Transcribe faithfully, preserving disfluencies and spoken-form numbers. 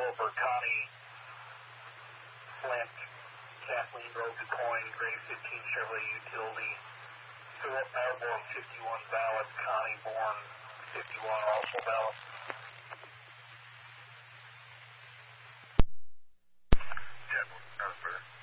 Philipper, Connie, Flint, Kathleen Road, DuQuoin, Gray fifteen Chevrolet Utility, Philip Melbourne, fifty-one valid, Connie Bourne, fifty-one also valid. Chadwick, Northburg.